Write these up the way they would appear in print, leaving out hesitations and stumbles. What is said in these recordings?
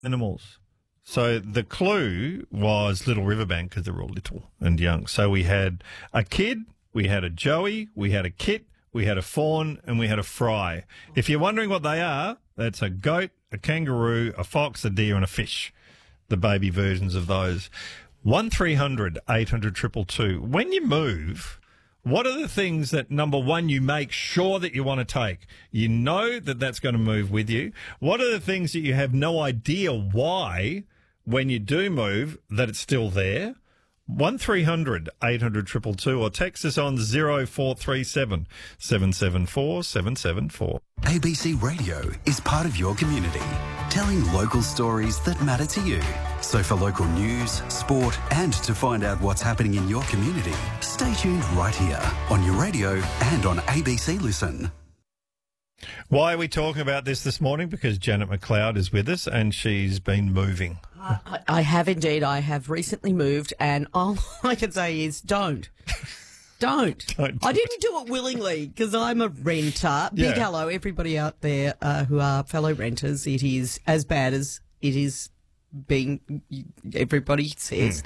animals. So the clue was Little Riverbank because they were all little and young. So we had a kid, we had a Joey, we had a Kit, we had a fawn, and we had a fry. If you're wondering what they are, that's a goat, a kangaroo, a fox, a deer, and a fish. The baby versions of those. 1300 800 222. When you move, what are the things that, number one, you make sure that you want to take? You know that that's going to move with you. What are the things that you have no idea why, when you do move, that it's still there? 1300 800 222 or text us on 0437 774 774. ABC Radio is part of your community, telling local stories that matter to you. So for local news, sport, and to find out what's happening in your community, stay tuned right here on your radio and on ABC Listen. Why are we talking about this morning? Because Janet McLeod is with us and she's been moving. I have indeed. I have recently moved, and all I can say is don't. Don't. I didn't do it willingly because I'm a renter. Big hello, everybody out there who are fellow renters. It is as bad as it is being, everybody says.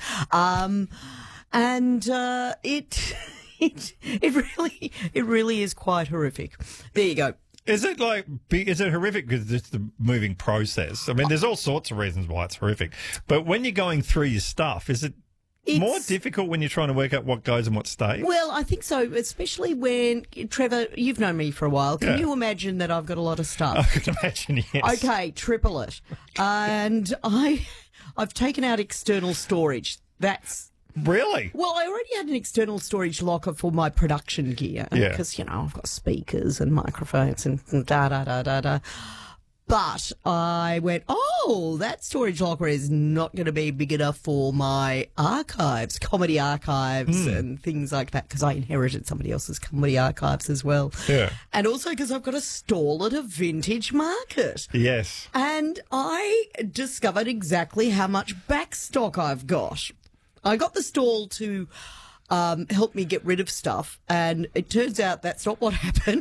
It really is quite horrific. There you go. Is it horrific because it's the moving process? I mean, there's all sorts of reasons why it's horrific. But when you're going through your stuff, is it more difficult when you're trying to work out what goes and what stays? Well, I think so, especially when, Trevor, you've known me for a while. Can you imagine that I've got a lot of stuff? I can imagine, yes. Okay, triple it. And I've taken out external storage. That's... Really? Well, I already had an external storage locker for my production gear because, I've got speakers and microphones and da-da-da-da-da. But I went, that storage locker is not going to be big enough for my archives, comedy archives and things like that, because I inherited somebody else's comedy archives as well. Yeah. And also because I've got a stall at a vintage market. Yes. And I discovered exactly how much backstock I've got. I got the stall to help me get rid of stuff, and it turns out that's not what happened.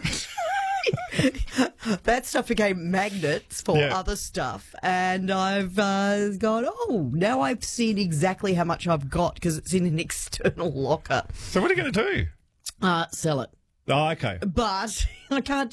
That stuff became magnets for other stuff, and I've gone, now I've seen exactly how much I've got because it's in an external locker. So what are you going to do? Sell it. Oh, okay. But I can't